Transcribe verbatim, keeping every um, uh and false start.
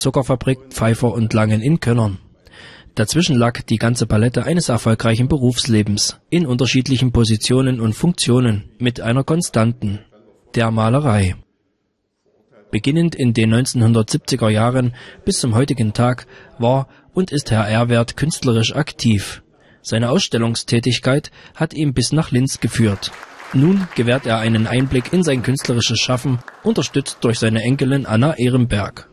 Zuckerfabrik Pfeiffer und Langen in Köllern. Dazwischen lag die ganze Palette eines erfolgreichen Berufslebens, in unterschiedlichen Positionen und Funktionen, mit einer Konstanten, der Malerei. Beginnend in den neunzehnhundertsiebziger Jahren bis zum heutigen Tag war und ist Herr Ehrwert künstlerisch aktiv. Seine Ausstellungstätigkeit hat ihn bis nach Linz geführt. Nun gewährt er einen Einblick in sein künstlerisches Schaffen, unterstützt durch seine Enkelin Anna Ehrenberg.